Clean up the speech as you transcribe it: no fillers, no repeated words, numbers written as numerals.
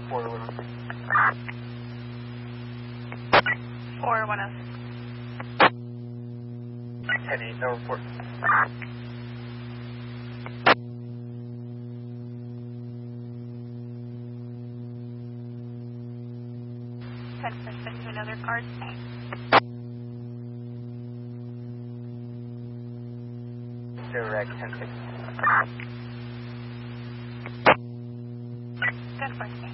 4106. 4106. 10-8, no report. Send to another card. Direct 10-6. 10-4.